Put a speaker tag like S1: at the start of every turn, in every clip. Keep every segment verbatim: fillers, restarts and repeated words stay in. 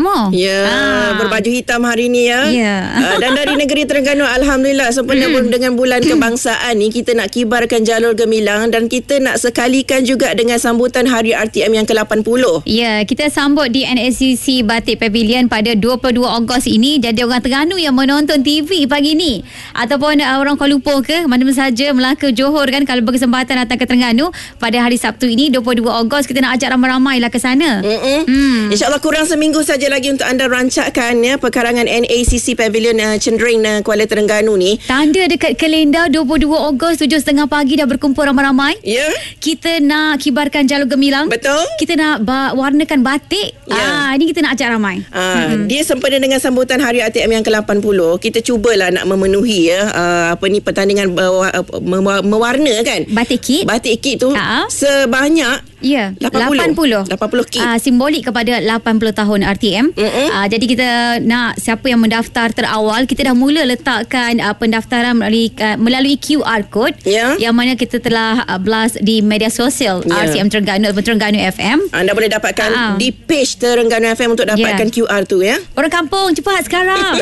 S1: semua.
S2: Ya, ah. berbaju hitam hari ni ya.
S1: Ya.
S2: Uh, dan dari negeri Terengganu, alhamdulillah sempena mm. dengan bulan kebangsaan ni, kita nak kibarkan jalur gemilang dan kita nak sekalikan juga dengan sambutan Hari R T M yang ke lapan puluh.
S1: Ya, kita sambut di N S C C Batik Pavilion pada dua puluh dua Ogos ini. Jadi orang Terengganu yang menonton T V pagi ni ataupun uh, orang Kuala Lumpur ke mana-mana saja, Melaka, Johor kan, kalau berkesempatan datang ke Terengganu pada hari Sabtu ini dua puluh dua Ogos, kita nak ajak ramai-ramai lah ke sana. Hmm.
S2: InsyaAllah kurang seminggu saja lagi untuk anda rancakkan ya perkarangan N A C C Pavilion uh, Cendering uh, Kuala Terengganu ni.
S1: Tanda dekat kalender dua puluh dua Ogos tujuh tiga puluh pagi dah berkumpul ramai-ramai.
S2: Ya.
S1: Kita nak kibarkan jalur gemilang.
S2: Betul.
S1: Kita nak ba- warnakan batik.
S2: Ya.
S1: Ah, ini kita nak ajak ramai.
S2: Ah,
S1: hmm.
S2: Dia sempena dengan sambutan Hari R T M yang ke lapan puluh. Kita cubalah nak memenuhi ya uh, apa ni pertandingan uh, uh, mewarna kan.
S1: Batik kit.
S2: Batik kit tu
S1: Ha?
S2: sebanyak
S1: Ya,
S2: lapan puluh. lapan puluh kit.
S1: Uh, simbolik kepada lapan puluh tahun R T M. Uh, jadi kita nak siapa yang mendaftar terawal, kita dah mula letakkan uh, pendaftaran melalui, uh, melalui Q R code
S2: Ya.
S1: yang mana kita telah uh, blast di media sosial
S2: Ya.
S1: R T M Terengganu atau Terengganu F M.
S2: Anda boleh dapatkan
S1: Ah.
S2: di page Terengganu F M untuk dapatkan
S1: Ya.
S2: Q R tu ya.
S1: Orang kampung cepat sekarang.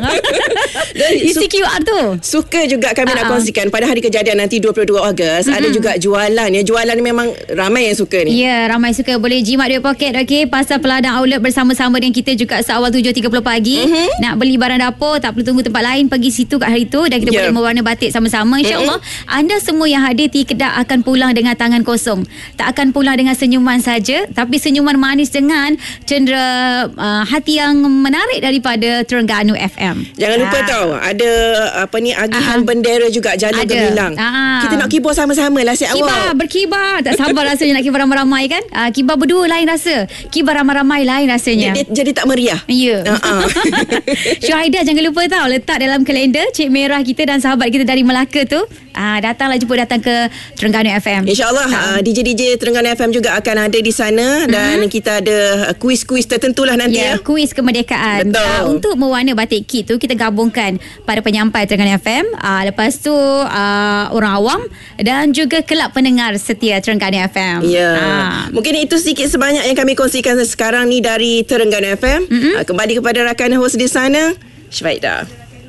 S2: Dan
S1: Isi
S2: su-
S1: Q R tu.
S2: Suka juga kami nak
S1: Ah, ah.
S2: kongsikan pada hari kejadian nanti dua puluh dua Ogos, mm-hmm. ada juga jualan ya. Jualan ni memang ramai yang suka ni.
S1: Ya, ramai suka. Boleh jimat duit poket, okey. Pasal Peladang Outlet bersama-sama dengan kita juga seawal tujuh tiga puluh pagi. Mm-hmm. Nak beli barang dapur, tak perlu tunggu tempat lain, pergi situ kat hari tu dan kita
S2: Yeah.
S1: boleh mewarna batik sama-sama. InsyaAllah mm-hmm. anda semua yang hadir tidak akan pulang dengan tangan kosong. Tak akan pulang dengan senyuman saja, tapi senyuman manis dengan cendera uh, hati yang menarik daripada Terengganu F M.
S2: Jangan lupa
S1: Ah.
S2: tau, ada apa ni agihan
S1: Ah.
S2: bendera juga jalur
S1: Ada.
S2: gemilang.
S1: Ah.
S2: Kita nak kibar sama-sama lah siap
S1: Kibar,
S2: awak.
S1: berkibar. Tak sabar rasanya nak kibar ramai-ramai kan. Uh, kibar berdua lain rasa, kibar ramai-ramai lain rasanya.
S2: Jadi, jadi tak meriah.
S1: Ya.
S2: Uh-uh.
S1: Syuhaida jangan lupa tau, letak dalam kalender Cik Merah kita dan sahabat kita dari Melaka tu. Ah, datanglah jemput datang ke Terengganu F M.
S2: InsyaAllah uh, D J D J Terengganu F M juga akan ada di sana dan mm-hmm. kita ada uh, kuis-kuis tertentulah nanti
S1: Ya,
S2: ya.
S1: kuis kemerdekaan.
S2: Betul.
S1: Uh, untuk mewarna batik kit tu kita gabungkan pada penyampai Terengganu F M, uh, lepas tu uh, orang awam dan juga kelab pendengar setia Terengganu F M.
S2: Ya.
S1: Ah.
S2: Mungkin itu sedikit sebanyak yang kami kongsikan sekarang ni dari Terengganu F M. Mm-hmm. Uh, kembali kepada rakan host di sana, Syfaida.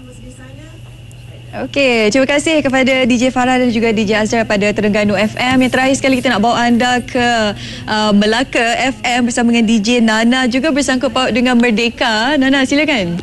S3: Okey, terima kasih kepada D J Farah dan juga D J Azhar pada Terengganu F M. Yang terakhir sekali kita nak bawa anda ke uh, Melaka F M bersama dengan D J Nana, juga bersangkut paut dengan Merdeka. Nana, silakan.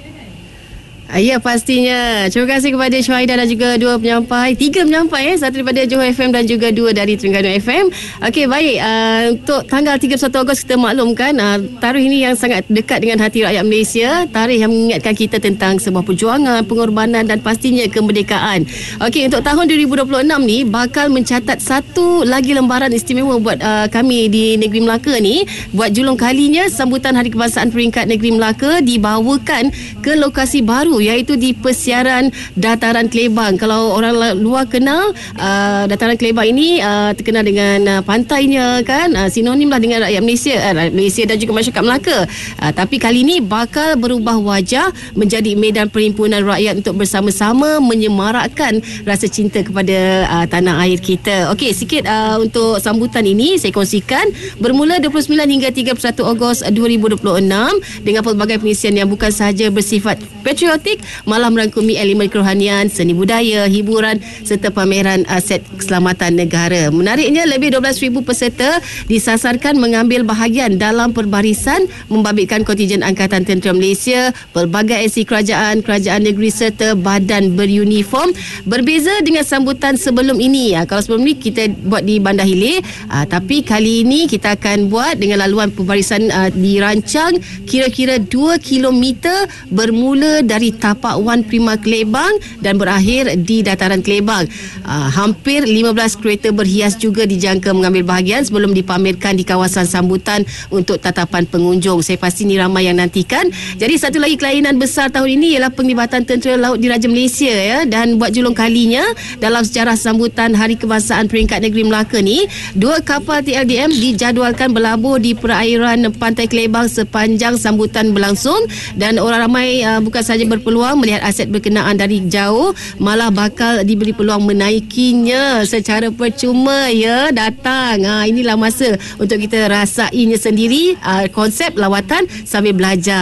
S4: Ya, pastinya. Terima kasih kepada Syuhaida dan juga dua penyampai, tiga penyampai eh, satu daripada Johor F M dan juga dua dari Terengganu F M. Okey, baik. Uh, untuk tanggal tiga puluh satu Ogos kita maklumkan uh, tarikh ini yang sangat dekat dengan hati rakyat Malaysia, tarikh yang mengingatkan kita tentang sebuah perjuangan, pengorbanan dan pastinya kemerdekaan. Okey, untuk tahun dua ribu dua puluh enam ni bakal mencatat satu lagi lembaran istimewa buat uh, kami di negeri Melaka ni. Buat julung kalinya sambutan Hari Kebangsaan Peringkat Negeri Melaka dibawakan ke lokasi baru, iaitu di Persiaran Dataran Kelebang. Kalau orang luar kenal, uh, Dataran Kelebang ini uh, terkenal dengan uh, pantainya kan, uh, sinonim lah dengan rakyat Malaysia, uh, rakyat Malaysia dan juga masyarakat Melaka. Uh, tapi kali ini bakal berubah wajah menjadi medan perhimpunan rakyat untuk bersama-sama menyemarakkan rasa cinta kepada uh, tanah air kita. Okey, sikit uh, untuk sambutan ini saya kongsikan. Bermula dua puluh sembilan hingga tiga puluh satu Ogos dua ribu dua puluh enam dengan pelbagai pengisian yang bukan sahaja bersifat patriotik, malah merangkumi elemen kerohanian, seni budaya, hiburan serta pameran aset keselamatan negara. Menariknya, lebih dua belas ribu peserta disasarkan mengambil bahagian dalam perbarisan membabitkan kontijen Angkatan Tentera Malaysia, pelbagai agensi kerajaan, kerajaan negeri serta badan beruniform. Berbeza dengan sambutan sebelum ini. Ha, kalau sebelum ni kita buat di Bandar Hilir, ha, tapi kali ini kita akan buat dengan laluan perbarisan ha, dirancang kira-kira dua kilometer bermula dari Tapak Wan Prima Kelebang dan berakhir di Dataran Kelebang. Uh, hampir lima belas kereta berhias juga dijangka mengambil bahagian sebelum dipamerkan di kawasan sambutan untuk tatapan pengunjung. Saya pasti ni ramai yang nantikan. Jadi satu lagi kelainan besar tahun ini ialah penglibatan Tentera Laut Diraja Malaysia ya, dan buat julung kalinya dalam sejarah sambutan Hari Kebangsaan Peringkat Negeri Melaka ni, dua kapal T L D M dijadualkan berlabuh di perairan Pantai Kelebang sepanjang sambutan berlangsung, dan orang ramai uh, bukan sahaja berpeluang melihat aset berkenaan dari jauh, malah bakal diberi peluang menaikinya secara percuma ya. Datang, ha, inilah masa untuk kita rasainya sendiri, uh, konsep lawatan sambil belajar.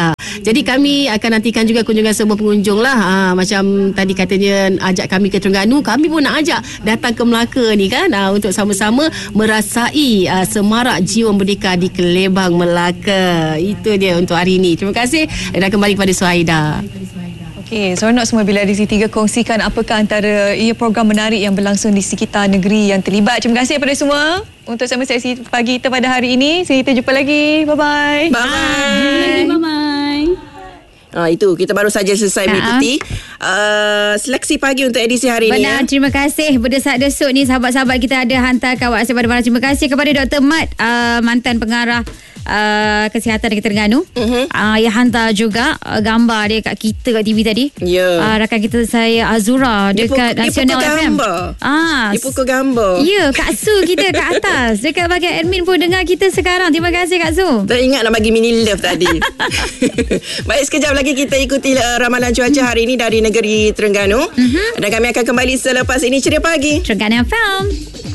S4: Jadi kami akan nantikan juga kunjungan semua pengunjung lah. Ha, macam tadi katanya ajak kami ke Terengganu, kami pun nak ajak datang ke Melaka ni kan, ha, untuk sama-sama merasai uh, semarak jiwa merdeka di Kelebang Melaka. Itu dia untuk hari ini. Terima kasih dan kembali kepada Suhaida.
S3: Okey, seronok semua bila Edisi tiga kongsikan apakah antara ia program menarik yang berlangsung di sekitar negeri yang terlibat. Terima kasih kepada semua untuk sama sesi pagi kita pada hari ini. Kita jumpa lagi. Bye-bye.
S2: Bye-bye.
S1: Bye-bye.
S2: Ah, itu kita baru saja selesai mengikuti uh, seleksi pagi untuk edisi hari ini.
S1: Benar,
S2: ya.
S1: terima kasih. Berdesak-desuk ni sahabat-sahabat kita ada hantarkan WhatsApp pada malam. Terima kasih kepada Doktor Mat, uh, mantan pengarah Uh, kesihatan di Terengganu, uh-huh. uh, yang hantar juga uh, gambar dia kat kita kat T V tadi.
S2: Ya. Yeah.
S1: Uh, rakan kita saya Azura dekat
S2: dia
S1: Nasional
S2: pukul
S1: F M.
S2: Gambar.
S1: Ah,
S2: dia pukul gambar.
S1: Ya, Kak Su kita kat atas. Dekat bahagian admin pun dengar kita sekarang. Terima kasih Kak Su.
S2: Tak ingat nak bagi mini love tadi. Baik, sekejap lagi kita ikuti uh, ramalan cuaca hari ini dari negeri Terengganu. Uh-huh. Dan kami akan kembali selepas ini. Ceria pagi.
S1: Terengganu F M.